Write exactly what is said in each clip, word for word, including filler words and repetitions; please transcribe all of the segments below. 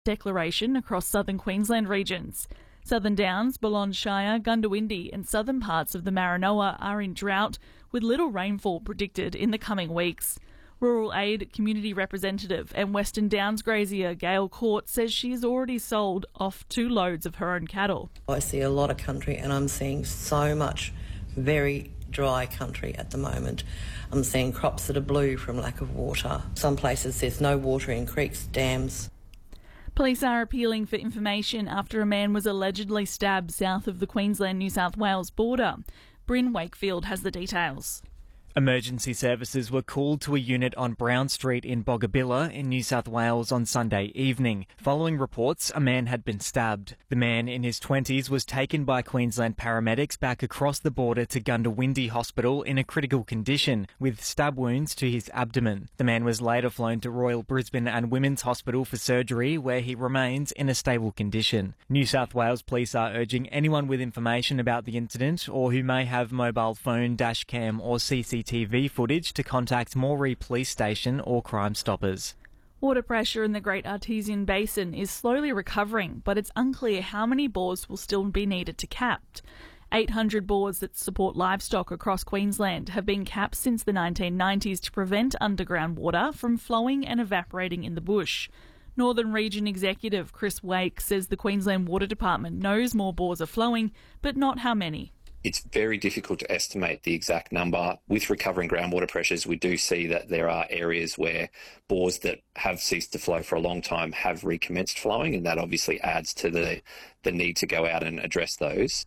declaration across southern Queensland regions. Southern Downs, Balonne Shire, Gundawindi and southern parts of the Maranoa are in drought, with little rainfall predicted in the coming weeks. Rural Aid Community Representative and Western Downs grazier Gail Court says she has already sold off two loads of her own cattle. I see a lot of country and I'm seeing so much very dry country at the moment. I'm seeing crops that are blue from lack of water. Some places there's no water in creeks, dams. Police are appealing for information after a man was allegedly stabbed south of the Queensland-New South Wales border. Bryn Wakefield has the details. Emergency services were called to a unit on Brown Street in Bogabilla in New South Wales on Sunday evening. Following reports, a man had been stabbed. The man in his twenties was taken by Queensland paramedics back across the border to Gundawindi Hospital in a critical condition, with stab wounds to his abdomen. The man was later flown to Royal Brisbane and Women's Hospital for surgery, where he remains in a stable condition. New South Wales police are urging anyone with information about the incident or who may have mobile phone, dash cam or C C T V footage to contact Moree Police Station or Crime Stoppers. Water pressure in the Great Artesian Basin is slowly recovering, but it's unclear how many bores will still be needed to cap. eight hundred bores that support livestock across Queensland have been capped since the nineteen nineties to prevent underground water from flowing and evaporating in the bush. Northern Region Executive Chris Wake says the Queensland Water Department knows more bores are flowing, but not how many. It's very difficult to estimate the exact number. With recovering groundwater pressures, we do see that there are areas where bores that have ceased to flow for a long time have recommenced flowing, and that obviously adds to the, the need to go out and address those.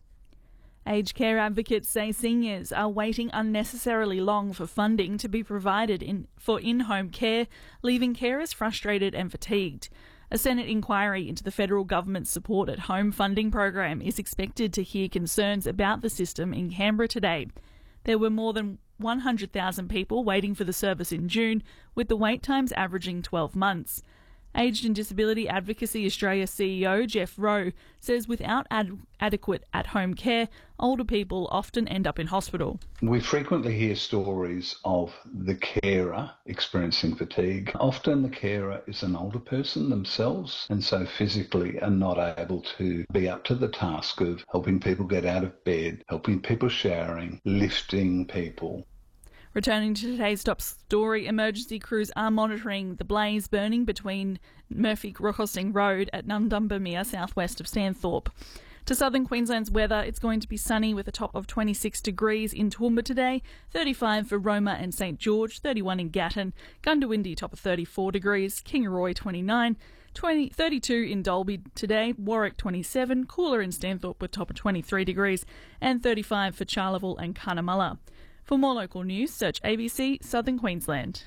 Aged care advocates say seniors are waiting unnecessarily long for funding to be provided in, for in-home care, leaving carers frustrated and fatigued. A Senate inquiry into the federal government's support at home funding program is expected to hear concerns about the system in Canberra today. There were more than one hundred thousand people waiting for the service in June, with the wait times averaging twelve months. Aged and Disability Advocacy Australia C E O Jeff Rowe says without ad- adequate at-home care, older people often end up in hospital. We frequently hear stories of the carer experiencing fatigue. Often the carer is an older person themselves, and so physically are not able to be up to the task of helping people get out of bed, helping people showering, lifting people. Returning to today's top story, emergency crews are monitoring the blaze burning between Murphy Crossing Road at Nundumbermere, southwest of Stanthorpe. To southern Queensland's weather, it's going to be sunny with a top of twenty-six degrees in Toowoomba today, thirty-five for Roma and St George, thirty-one in Gatton, Gundawindi top of thirty-four degrees, Kingaroy twenty-nine, twenty, thirty-two in Dalby today, Warwick twenty-seven, cooler in Stanthorpe with top of twenty-three degrees, and thirty-five for Charleville and Cunnamulla. For more local news, search A B C Southern Queensland.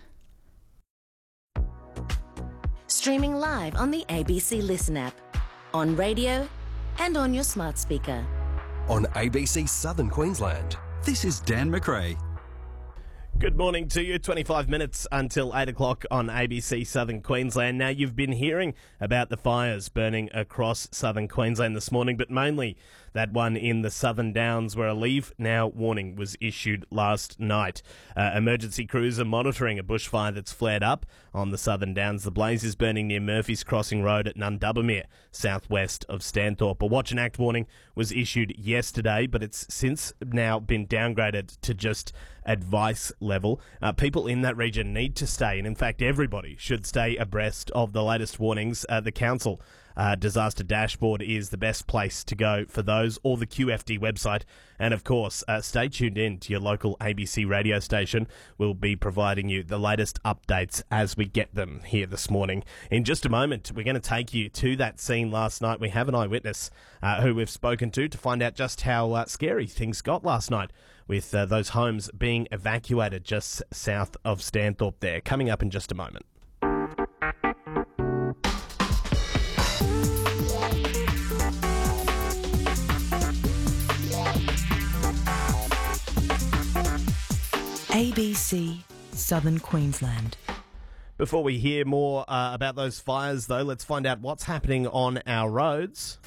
Streaming live on the A B C Listen app, on radio and on your smart speaker. On A B C Southern Queensland, this is Dan McRae. Good morning to you. twenty-five minutes until eight o'clock on A B C Southern Queensland. Now, you've been hearing about the fires burning across southern Queensland this morning, but mainly that one in the Southern Downs where a leave now warning was issued last night. Uh, emergency crews are monitoring a bushfire that's flared up on the Southern Downs. The blaze is burning near Murphy's Crossing Road at Nundumbermere, southwest of Stanthorpe. A watch and act warning was issued yesterday, but it's since now been downgraded to just advice level. Uh, people in that region need to stay, and in fact everybody should stay abreast of the latest warnings. Uh, the council uh, disaster dashboard is the best place to go for those, or the Q F D website. And of course, uh, stay tuned in to your local A B C radio station. We'll be providing you the latest updates as we get them here this morning. In just a moment, we're going to take you to that scene last night. We have an eyewitness uh, who we've spoken to to find out just how uh, scary things got last night, with uh, those homes being evacuated just south of Stanthorpe there. Coming up in just a moment. A B C Southern Queensland. Before we hear more uh, about those fires, though, let's find out what's happening on our roads.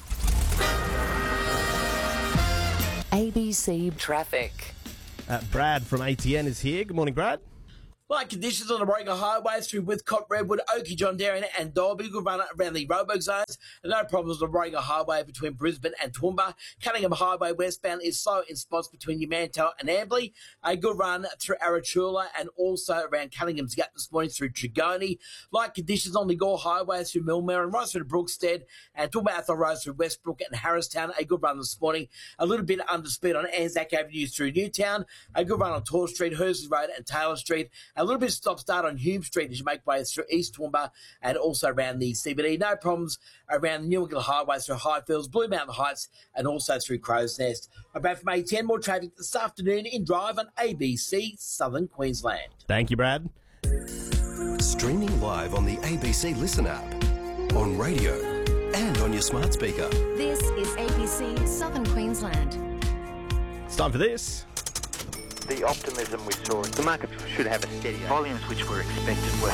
A B C Traffic. Uh, Brad from A T N is here. Good morning, Brad. Light conditions on the Warringah highways through Withcott, Redwood, Oakey, John Darien and Dalby. Good run around the roadwork zones. And no problems on the Warringah highway between Brisbane and Toowoomba. Cunningham Highway westbound is slow in spots between Umantower and Amberley. A good run through Arachula and also around Cunningham's Gap this morning through Trigoni. Light conditions on the Gore Highway through Millmere and right through to Brookstead and Toowoomba Athol Road through Westbrook and Harristown. A good run this morning. A little bit under speed on Anzac Avenue through Newtown. A good run on Tor Street, Hursley Road and Taylor Street. A little bit of stop-start on Hume Street as you make way through East Toowoomba and also around the C B D. No problems around the Newington Highway through Highfields, Blue Mountain Heights and also through Crow's Nest. About from A ten, more traffic this afternoon in Drive on A B C Southern Queensland. Thank you, Brad. Streaming live on the A B C Listen app, on radio and on your smart speaker. This is A B C Southern Queensland. It's time for this. The optimism we saw, the market should have a steady volumes which were expected were.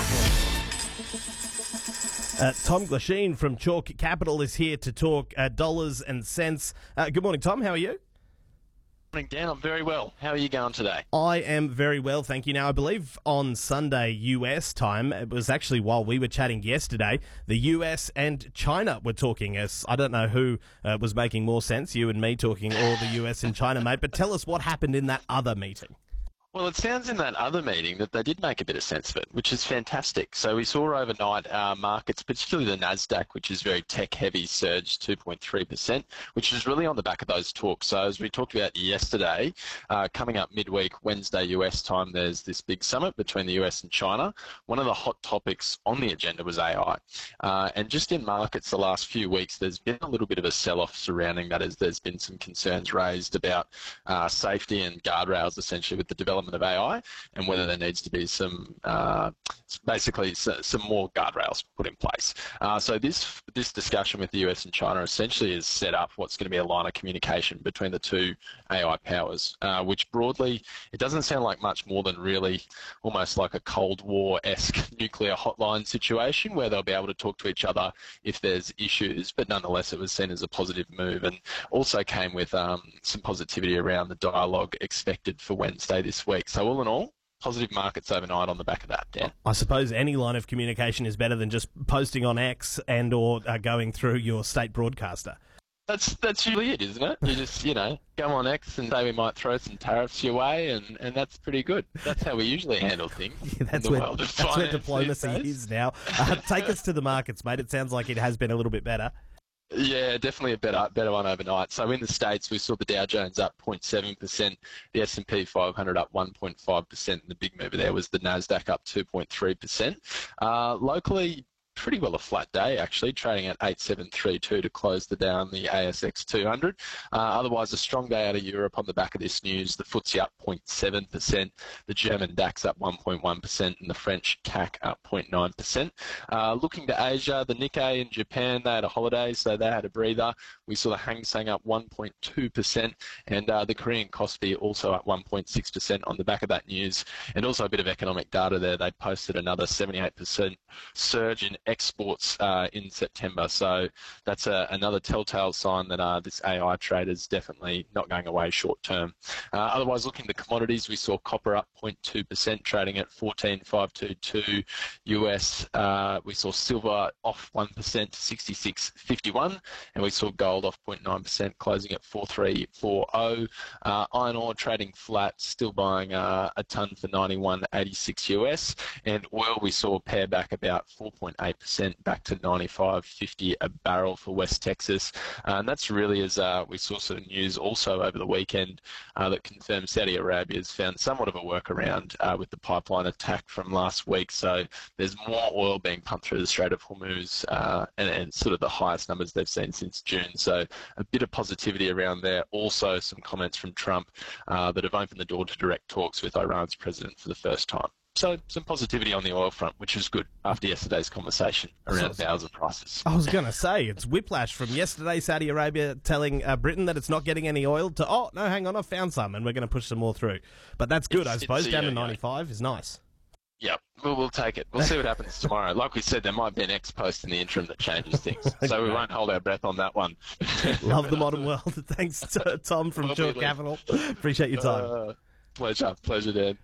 Uh, Tom Glasheen from Chalk Capital is here to talk uh, dollars and cents. Uh, good morning, Tom. How are you? Morning, Dan. I'm very well. How are you going today? I am very well, thank you. Now, I believe on Sunday U S time, it was actually while we were chatting yesterday, the U S and China were talking. As I don't know who uh, was making more sense, you and me talking, or the U S and China, mate. But tell us what happened in that other meeting. Well, it sounds in that other meeting that they did make a bit of sense of it, which is fantastic. So we saw overnight uh, markets, particularly the NASDAQ, which is very tech-heavy, surged two point three percent, which is really on the back of those talks. So as we talked about yesterday, uh, coming up midweek, Wednesday U S time, there's this big summit between the U S and China. One of the hot topics on the agenda was A I. Uh, and just in markets the last few weeks, there's been a little bit of a sell-off surrounding that as there's been some concerns raised about uh, safety and guardrails, essentially, with the development of A I and whether there needs to be some, uh, basically some more guardrails put in place. Uh, so this this discussion with the U S and China essentially has set up what's going to be a line of communication between the two A I powers, uh, which broadly, it doesn't sound like much more than really almost like a Cold War-esque nuclear hotline situation where they'll be able to talk to each other if there's issues, but nonetheless it was seen as a positive move and also came with um, some positivity around the dialogue expected for Wednesday this week. So all in all, positive markets overnight on the back of that, Dan. I suppose any line of communication is better than just posting on X and or uh, going through your state broadcaster. That's that's usually it, isn't it? You just, you know, go on X and say we might throw some tariffs your way, and, and that's pretty good. That's how we usually handle things. Yeah, that's in the where, world of that's where finance diplomacy these days. is now. Uh, take us to the markets, mate. It sounds like it has been a little bit better. Yeah, definitely a better better one overnight. So in the States, we saw the Dow Jones up zero point seven percent, the S and P five hundred up one point five percent, and the big mover there was the NASDAQ up two point three percent. Uh, locally, pretty well a flat day, actually, trading at eight seven three two to close the day on the A S X two hundred. Uh, otherwise, a strong day out of Europe on the back of this news. The F T S E up zero point seven percent, the German DAX up one point one percent, and the French C A C up zero point nine percent. Uh, looking to Asia, the Nikkei in Japan, they had a holiday, so they had a breather. We saw the Hang Seng up one point two percent, and uh, the Korean Kospi also up one point six percent on the back of that news. And also a bit of economic data there. They posted another seventy-eight percent surge in exports uh, in September. So that's a, another telltale sign that uh, this A I trade is definitely not going away short term. Uh, otherwise, looking at the commodities, we saw copper up zero point two percent, trading at fourteen five twenty-two U S. Uh, we saw silver off one percent to sixty-six fifty-one, and we saw gold off zero point nine percent, closing at four three four zero. Uh, iron ore trading flat, still buying uh, a ton for ninety-one eighty-six U S, and oil we saw pair back about four point eight percent, back to ninety-five fifty a barrel for West Texas. Uh, and that's really as uh, we saw some news also over the weekend uh, that confirmed Saudi Arabia has found somewhat of a workaround uh, with the pipeline attack from last week. So there's more oil being pumped through the Strait of Hormuz uh, and, and sort of the highest numbers they've seen since June. So a bit of positivity around there. Also some comments from Trump uh, that have opened the door to direct talks with Iran's president for the first time. So some positivity on the oil front, which is good after yesterday's conversation around thousand prices. I was going to say, it's whiplash from yesterday, Saudi Arabia telling uh, Britain that it's not getting any oil to, oh, no, hang on, I've found some and we're going to push some more through. But that's good, It's- I suppose. it's, Down yeah, to yeah. ninety-five is nice. Yep, we'll, we'll take it. We'll see what happens tomorrow. Like we said, there might be an X post in the interim that changes things. So we won't hold our breath on that one. Love the modern world. Thanks to Tom from Well, Chalk we- Capital. Appreciate your time. Uh, pleasure. Pleasure, Dan.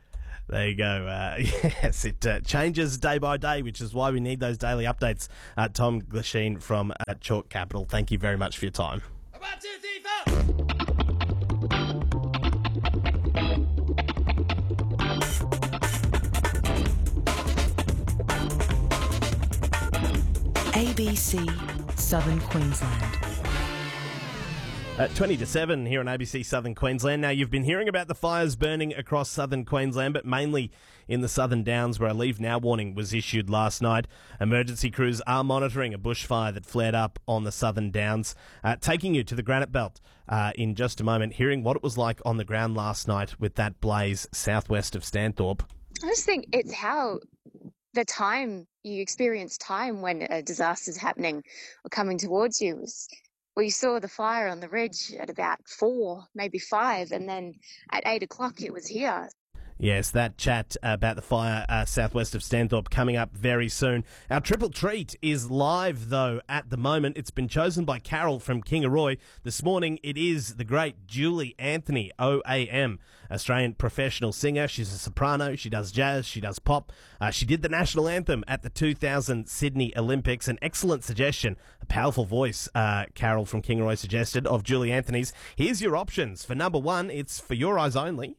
There you go. Uh, yes, it uh, changes day by day, which is why we need those daily updates. Uh, Tom Glasheen from uh, Chalk Capital, thank you very much for your time. One, two, three, four. A B C Southern Queensland. At twenty to seven here on A B C Southern Queensland. Now, you've been hearing about the fires burning across southern Queensland, but mainly in the Southern Downs, where a leave now warning was issued last night. Emergency crews are monitoring a bushfire that flared up on the Southern Downs. Uh, taking you to the Granite Belt uh, in just a moment, hearing what it was like on the ground last night with that blaze southwest of Stanthorpe. I just think it's how the time you experience time when a disaster's happening or coming towards you is. Well, you saw the fire on the ridge at about four, maybe five, and then at eight o'clock it was here. Yes, that chat about the fire uh, southwest of Stanthorpe coming up very soon. Our triple treat is live, though, at the moment. It's been chosen by Carol from Kingaroy. This morning, it is the great Julie Anthony, O A M, Australian professional singer. She's a soprano. She does jazz. She does pop. Uh, she did the national anthem at the two thousand Sydney Olympics. An excellent suggestion, a powerful voice, uh, Carol from Kingaroy suggested, of Julie Anthony's. Here's your options. For number one, it's For Your Eyes Only.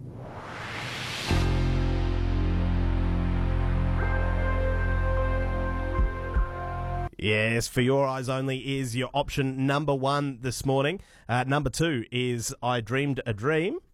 Yes, For Your Eyes Only is your option number one this morning. Uh, number two is I Dreamed a Dream.